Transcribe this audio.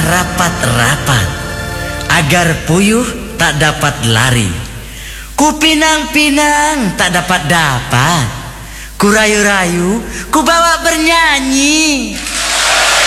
rapat-rapat agar puyuh tak dapat lari. Ku pinang-pinang tak dapat. Ku rayu-rayu, ku bawa bernyanyi.